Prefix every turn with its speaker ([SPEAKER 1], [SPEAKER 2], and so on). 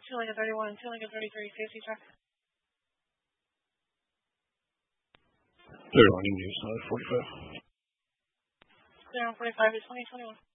[SPEAKER 1] Lincoln 31, 2 Lincoln 33, safety check.
[SPEAKER 2] 31, News 45.
[SPEAKER 1] Clear on 45 is 2021.